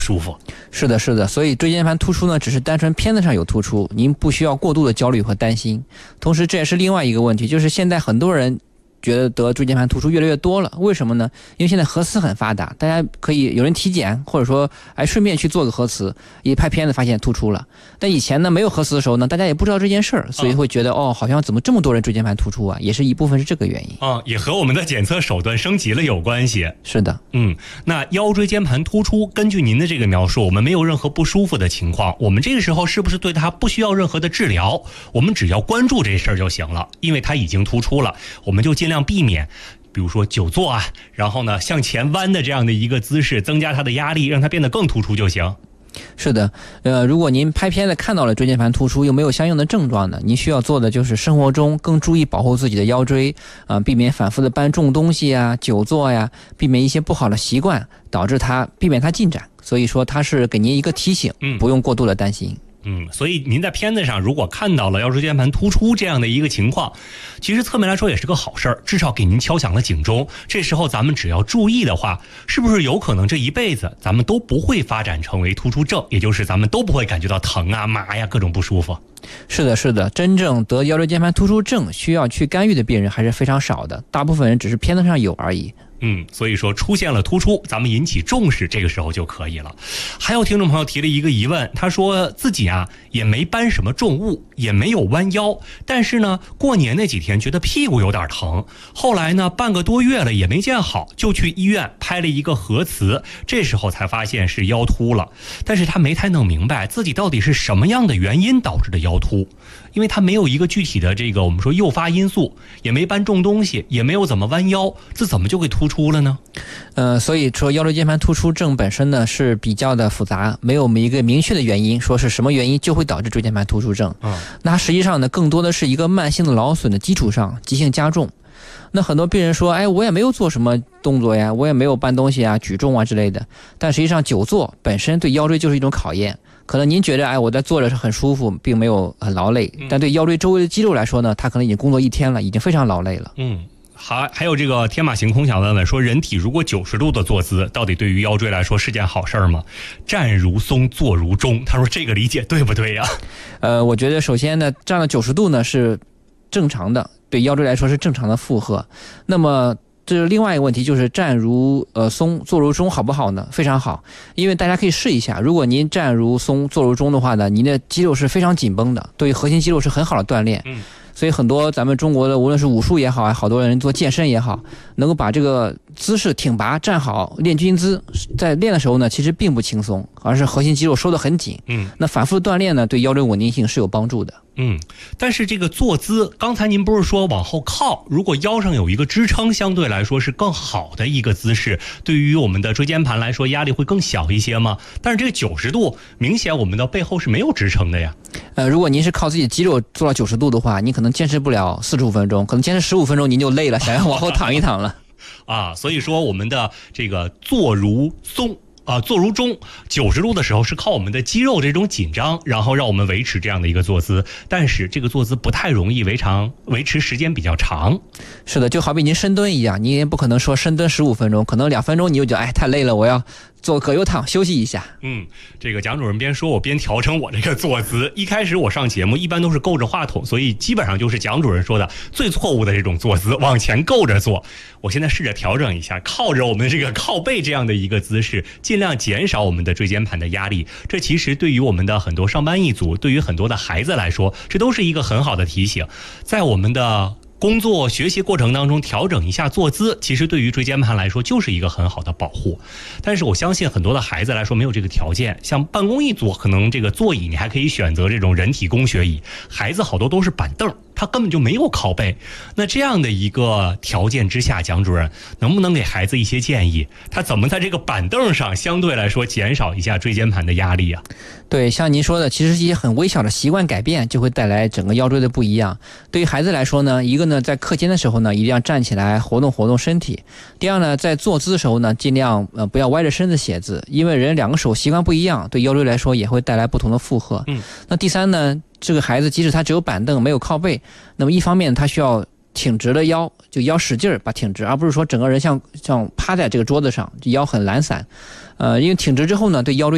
舒服。 是的，是的，所以椎间盘突出呢，只是单纯片子上有突出，您不需要过度的焦虑和担心。同时，这也是另外一个问题，就是现在很多人觉得得椎间盘突出越来越多了，为什么呢？因为现在核磁很发达，大家可以有人体检，或者说顺便去做个核磁，一拍片子发现突出了。但以前呢，没有核磁的时候呢，大家也不知道这件事儿，所以会觉得好像怎么这么多人椎间盘突出啊？也是一部分是这个原因也和我们的检测手段升级了有关系。 是的， 那腰椎间盘突出，根据您的这个描述，我们没有任何不舒服的情况，我们这个时候是不是对它不需要任何的治疗？我们只要关注这事儿就行了，因为它已经突出了，我们就尽量避免。比如说久坐啊，然后呢向前弯的这样的一个姿势，增加它的压力，让它变得更突出就行。 是的，如果您拍片子看到了椎间盘突出又没有相应的症状呢，您需要做的就是生活中更注意保护自己的腰椎避免反复的搬重东西啊、久坐呀，避免一些不好的习惯导致避免它进展。所以说它是给您一个提醒，不用过度的担心。 所以您在片子上如果看到了腰椎间盘突出这样的一个情况，其实侧面来说也是个好事儿，至少给您敲响了警钟。这时候咱们只要注意的话，是不是有可能这一辈子咱们都不会发展成为突出症，也就是咱们都不会感觉到疼啊、麻呀各种不舒服？ 是的，是的，真正得腰椎间盘突出症需要去干预的病人还是非常少的，大部分人只是片子上有而已。 所以说出现了突出，咱们引起重视，这个时候就可以了。还有听众朋友提了一个疑问，他说自己也没搬什么重物，也没有弯腰，但是呢过年那几天觉得屁股有点疼，后来呢半个多月了也没见好，就去医院拍了一个核磁，这时候才发现是腰突了。但是他没太弄明白自己到底是什么样的原因导致的腰突，因为他没有一个具体的这个我们说诱发因素，也没搬重东西，也没有怎么弯腰，这怎么就给突出了呢？ 所以说腰椎间盘突出症本身呢是比较的复杂，没有一个明确的原因说是什么原因就会导致椎间盘突出症。那实际上呢更多的是一个慢性的劳损的基础上急性加重。那很多病人说我也没有做什么动作呀，我也没有搬东西啊、举重啊之类的，但实际上久坐本身对腰椎就是一种考验。可能您觉得我在坐着是很舒服，并没有很劳累，但对腰椎周围的肌肉来说呢，它可能已经工作一天了，已经非常劳累了。 还有这个天马行空想问问说，人体如果90度的坐姿，到底对于腰椎来说是件好事儿吗？站如松，坐如钟，他说这个理解对不对呀？ 我觉得首先呢，站到90度呢是正常的，对腰椎来说是正常的负荷。那么这是另外一个问题，就是站如松，坐如钟好不好呢？非常好，因为大家可以试一下，如果您站如松，坐如钟的话呢，您的肌肉是非常紧绷的，对于核心肌肉是很好的锻炼。所以很多咱们中国的无论是武术也好，好多人做健身也好，能够把这个姿势挺拔站好练军姿，在练的时候呢其实并不轻松，而是核心肌肉收得很紧。那反复锻炼呢对腰椎稳定性是有帮助的。 但是这个坐姿，刚才您不是说往后靠，如果腰上有一个支撑，相对来说是更好的一个姿势，对于我们的椎间盘来说压力会更小一些吗？但是这个90度明显我们的背后是没有支撑的呀。 如果您是靠自己肌肉做到90度的话，你可能坚持不了45分钟，可能坚持15分钟您就累了，想要往后躺一躺了。 所以说我们的这个坐如松坐如钟90度的时候是靠我们的肌肉这种紧张，然后让我们维持这样的一个坐姿，但是这个坐姿不太容易维持时间比较长。 是的，就好比您深蹲一样，你也不可能说深蹲15分钟，可能2分钟你就觉得太累了，我要做葛优躺休息一下。 这个蒋主任边说我边调整我这个坐姿。一开始我上节目一般都是够着话筒，所以基本上就是蒋主任说的最错误的这种坐姿，往前够着坐。我现在试着调整一下，靠着我们这个靠背这样的一个姿势，尽量减少我们的椎间盘的压力。这其实对于我们的很多上班一族，对于很多的孩子来说，这都是一个很好的提醒。在我们的工作学习过程当中调整一下坐姿，其实对于椎间盘来说就是一个很好的保护。但是我相信很多的孩子来说没有这个条件，像办公一族可能这个座椅你还可以选择这种人体工学椅，孩子好多都是板凳，他根本就没有靠背。那这样的一个条件之下，蒋主任能不能给孩子一些建议，他怎么在这个板凳上相对来说减少一下椎间盘的压力啊？ 对，像您说的，其实一些很微小的习惯改变就会带来整个腰椎的不一样。对于孩子来说呢，一个呢在课间的时候呢一定要站起来活动活动身体，第二呢在坐姿的时候呢尽量不要歪着身子写字，因为人两个手习惯不一样，对腰椎来说也会带来不同的负荷。那第三呢，这个孩子即使他只有板凳没有靠背，那么一方面他需要挺直了腰，就腰使劲把挺直，而不是说整个人像趴在这个桌子上，腰很懒散。因为挺直之后呢对腰椎